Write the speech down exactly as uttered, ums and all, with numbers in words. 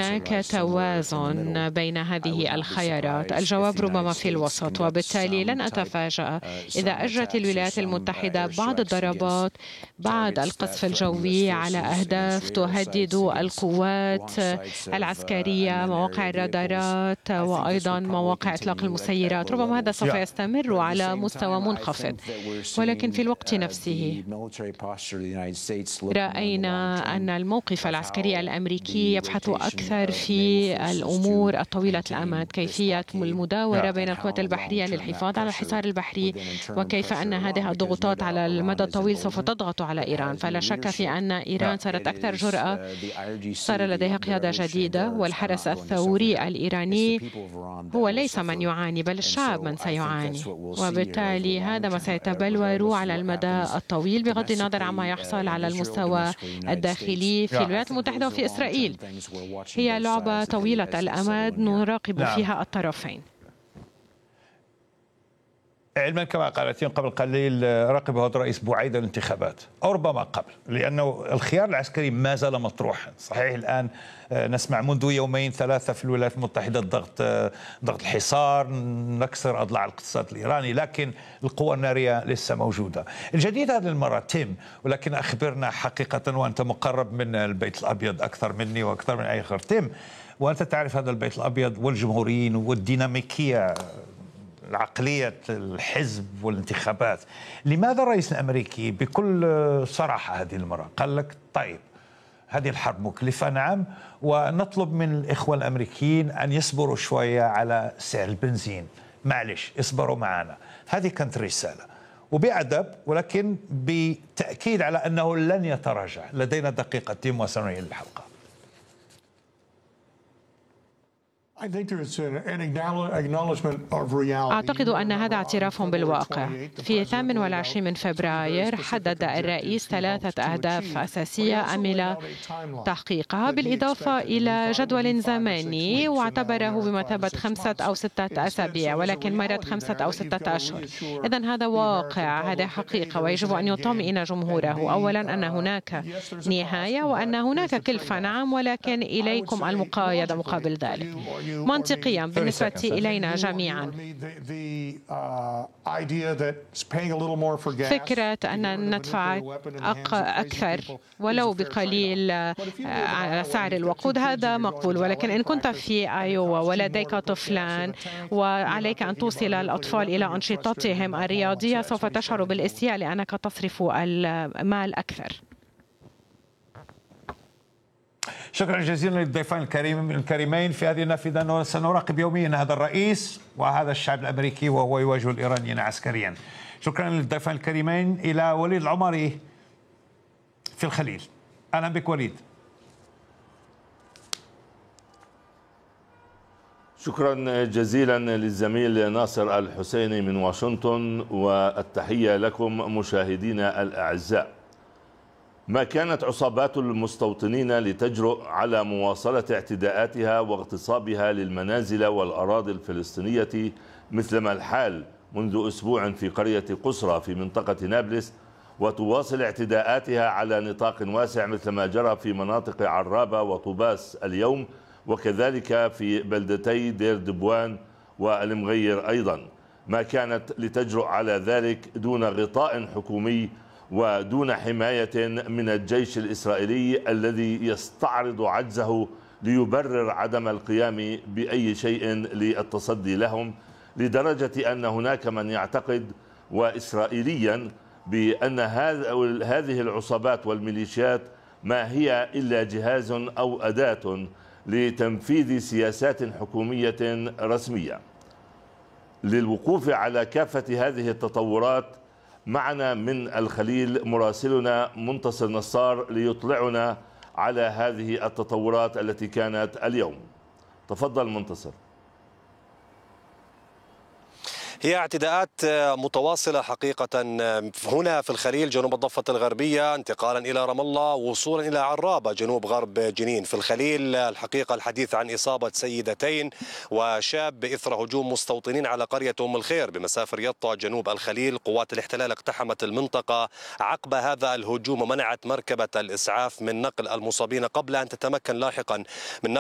هناك توازن بين هذه الخيارات؟ الجواب ربما في الوسط، وبالتالي لن أتفاجأ إذا أجرت الولايات المتحدة بعض الضربات بعد القصف الجوي على أهداف تهدد القوات العسكرية، مواقع الرادارات وأيضا مواقع إطلاق المسيرات. ربما هذا سوف يستمر على مستوى منخفض، ولكن في الوقت نفسه رأينا أن الموقف العسكري الأمريكي يبحث أكثر في الأمور الطويلة الأمد، كيفية المداورة بين القوات البحرية للحفاظ على الحصار البحري، وكيف أن هذه الضغوطات على المدى الطويل سوف تضغط على إيران. فلا شك في أن إيران صارت أكثر جرأة، صار لديها قيادة جديدة، والحرس الثوري الإيراني هو ليس من يعاني بل الشعب من سيعاني، وبالتالي هذا ما سيتبلور على المدى الطويل بغض النظر عما يحصل على المستوى الداخلي في الولايات المتحدة وفي إسرائيل. هي لعبة طويلة الأمد نراقب فيها الطرفين. علما كما قالتين قبل قليل راقب هذا الرئيس بوعيد الانتخابات، أو ربما قبل، لأنه الخيار العسكري ما زال مطروحا. صحيح الآن نسمع منذ يومين ثلاثة في الولايات المتحدة ضغط ضغط الحصار، نكسر أضلاع الاقتصاد الإيراني، لكن القوى النارية لسه موجودة. الجديد هذه المرة تيم، ولكن أخبرنا حقيقة، وأنت مقرب من البيت الأبيض أكثر مني وأكثر من أي آخر. تيم، وأنت تعرف هذا البيت الأبيض والجمهوريين والديناميكية عقلية الحزب والانتخابات، لماذا الرئيس الأمريكي بكل صراحة هذه المرة قال لك طيب هذه الحرب مكلفة نعم، ونطلب من الإخوة الأمريكيين أن يصبروا شوية على سعر البنزين، معلش اصبروا معنا. هذه كانت رسالة وبأدب، ولكن بتأكيد على أنه لن يتراجع. لدينا دقيقتين وسننهي الحلقة. أعتقد أن هذا اعتراف بالواقع. في الثامن والعشرين من فبراير حدد الرئيس ثلاثة أهداف أساسية أمل تحقيقها، بالإضافة إلى جدول زمني واعتبره بمثابة خمسة أو ستة أسابيع، ولكن مرت خمسة أو ستة أشهر. إذن هذا واقع، هذا حقيقة، ويجب أن يطمئن جمهوره أولا أن هناك نهاية وأن هناك كلفة نعم، ولكن إليكم المقايضة مقابل ذلك. منطقيا بالنسبة إلينا جميعا، فكرة أن ندفع أكثر ولو بقليل على سعر الوقود هذا مقبول، ولكن إن كنت في أيوة ولديك طفلان وعليك أن توصل الأطفال إلى أنشطتهم الرياضية سوف تشعر بالاستياء لأنك تصرف المال أكثر. شكرا جزيلا للضيفين الكريم الكريمين في هذه النافذة. سنراقب يوميا هذا الرئيس وهذا الشعب الأمريكي وهو يواجه الإيرانيين عسكريا. شكرا للضيفين الكريمين. إلى وليد العمري في الخليل. أهلا بك وليد. شكرا جزيلا للزميل ناصر الحسيني من واشنطن، والتحية لكم مشاهدينا الأعزاء. ما كانت عصابات المستوطنين لتجرؤ على مواصلة اعتداءاتها واغتصابها للمنازل والأراضي الفلسطينية مثلما الحال منذ أسبوع في قرية قسرة في منطقة نابلس، وتواصل اعتداءاتها على نطاق واسع مثلما جرى في مناطق عرابة وطوباس اليوم، وكذلك في بلدتي دير دبوان والمغير أيضا. ما كانت لتجرؤ على ذلك دون غطاء حكومي ودون حماية من الجيش الإسرائيلي الذي يستعرض عجزه ليبرر عدم القيام بأي شيء للتصدي لهم، لدرجة أن هناك من يعتقد وإسرائيليا بأن هذه العصابات والميليشيات ما هي إلا جهاز أو أداة لتنفيذ سياسات حكومية رسمية. للوقوف على كافة هذه التطورات معنا من الخليل مراسلنا منتصر نصار ليطلعنا على هذه التطورات التي كانت اليوم. تفضل منتصر. هي اعتداءات متواصلة حقيقة هنا في الخليل جنوب الضفة الغربية، انتقالا إلى رام الله، وصولا إلى عرابة جنوب غرب جنين. في الخليل الحقيقة الحديث عن إصابة سيدتين وشاب بإثر هجوم مستوطنين على قرية أم الخير بمسافة رياض جنوب الخليل. قوات الاحتلال اقتحمت المنطقة عقب هذا الهجوم ومنعت مركبة الإسعاف من نقل المصابين قبل أن تتمكن لاحقا من نقل